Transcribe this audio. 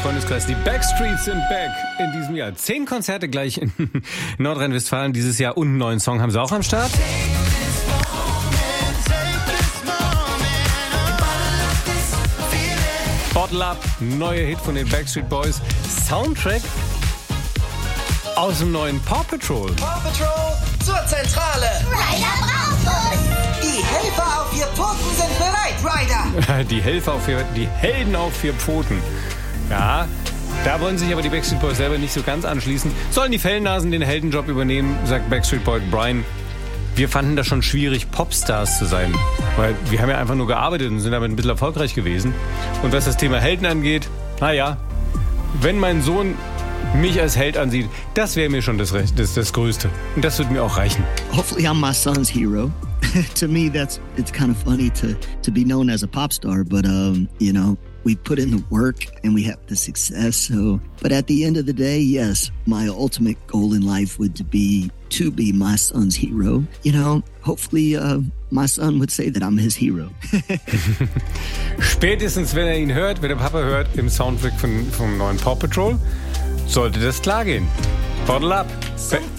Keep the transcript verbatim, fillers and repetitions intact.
Freundeskreis. Die Backstreets sind back in diesem Jahr. Zehn Konzerte gleich in Nordrhein-Westfalen dieses Jahr und einen neuen Song haben sie auch am Start. Bottle Up, neuer Hit von den Backstreet Boys. Soundtrack aus dem neuen Paw Patrol. Paw Patrol zur Zentrale. Ryder braucht uns. Die Helfer auf vier Pfoten sind bereit, Ryder. Die Helfer auf vier, die Helden auf vier Pfoten. Ja, da wollen sich aber die Backstreet Boys selber nicht so ganz anschließen. Sollen die Fellnasen den Heldenjob übernehmen, sagt Backstreet Boy Brian. Wir fanden das schon schwierig, Popstars zu sein. Weil wir haben ja einfach nur gearbeitet und sind damit ein bisschen erfolgreich gewesen. Und was das Thema Helden angeht, naja, wenn mein Sohn mich als Held ansieht, das wäre mir schon das, das, das Größte. Und das würde mir auch reichen. Hopefully I'm my son's hero. To me, that's it's kind of funny to, to be known as a pop star, but, um, you know, we put in the work and we have the success. So, but at the end of the day, yes, my ultimate goal in life would be to be my son's hero. You know, hopefully uh, my son would say that I'm his hero. Spätestens, wenn er ihn hört, wenn der Papa hört, im Soundtrack von, vom neuen Paw Patrol, sollte das klar gehen. Bottle Up.